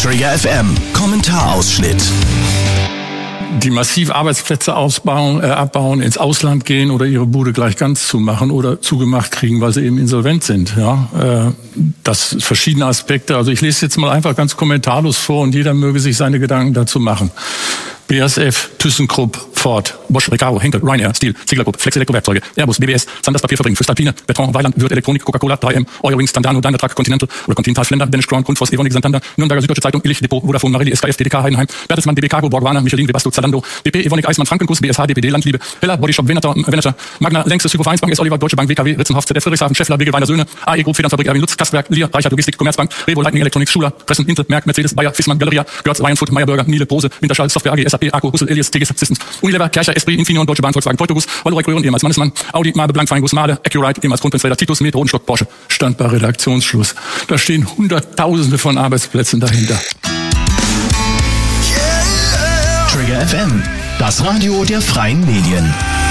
Trigger FM Kommentarausschnitt. Die massiv Arbeitsplätze abbauen, ins Ausland gehen oder ihre Bude gleich ganz zumachen oder zugemacht kriegen, weil sie eben insolvent sind. Ja, das verschiedene Aspekte. Also ich lese jetzt mal einfach ganz kommentarlos vor und jeder möge sich seine Gedanken dazu machen. BASF, ThyssenKrupp, Ford, Bosch, Recaro, Henkel, Ryanair, Stihl, Ziegler Group, Flex Elektrowerkzeuge, Airbus, BBS, Sanders Papierfabrik, Voestalpine, Beton, Weiland, Würth Elektronik, Coca-Cola, 3M, Eurowings, Tandano, Daimler Truck, Continental oder Continental Flender, Danish Crown, Grundfos, Evonik, Santander, Nürnberger Süddeutsche Zeitung, Illich, Depot, Vodafone, Marelli, SKF, DDK, Heidenheim, Bertelsmann, DB Cargo, Borgwana, Michelin, Webasto, Zalando, BP, Evonik, Eismann, Frankenguss, BSH, DPD, Landliebe, Heller, Bodyshop, Venator, Magna, Längstes, Hypo-Vereinsbank, S. Oliver, Deutsche Bank, WKW, Ritzenhoff, ZDF, Friedrichshafen, Scheffler, Wege, Weiner Söhne, AE Group, Federnfabrik, Erwin Lutz, Kastwerk, Lier, Reichert Logistik, Commerzbank, Revo, Lightning Electronics, Schuler, Pressen, Intel, Merck, Mercedes, Bayer, Fissmann, Galeria, Görz, Ryan Food, Meyer Burger, Miele, Bose, Winterschall, Software AG, SAP, Akku, Hussel, Elias, TGS Systems, Unilever, Kercher, Esprit, Infineon, Deutsche Bahn, Volkswagen, Teutogus, Valorec, Röhren, ehemals Mannesmann, Audi, Mabe, Blank, Feinguss, Mahle, Accurite, ehemals Kronprinzfelder, Titus, Med, Rodenstock, Porsche. Stand bei Redaktionsschluss. Da stehen Hunderttausende von Arbeitsplätzen dahinter. Trigger FM, das Radio der freien Medien.